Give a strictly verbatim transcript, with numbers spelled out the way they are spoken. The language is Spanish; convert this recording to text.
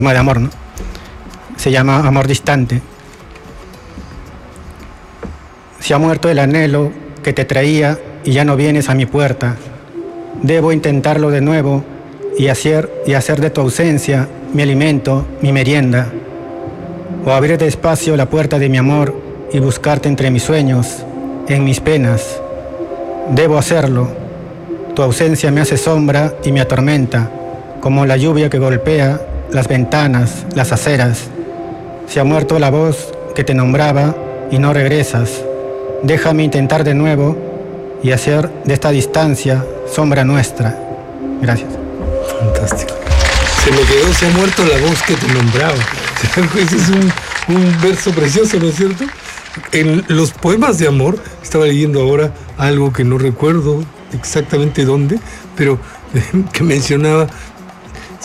de amor, ¿no? Se llama Amor Distante. Se ha muerto el anhelo que te traía y ya no vienes a mi puerta. Debo intentarlo de nuevo y hacer, y hacer de tu ausencia mi alimento, mi merienda. O abrir despacio la puerta de mi amor y buscarte entre mis sueños, en mis penas. Debo hacerlo. Tu ausencia me hace sombra y me atormenta, como la lluvia que golpea las ventanas, las aceras. Se ha muerto la voz que te nombraba y no regresas. Déjame intentar de nuevo y hacer de esta distancia sombra nuestra. Gracias. Fantástico. Se me quedó, se ha muerto la voz que te nombraba. Ese es un, un verso precioso, ¿no es cierto? En los poemas de amor, estaba leyendo ahora algo que no recuerdo exactamente dónde, pero que mencionaba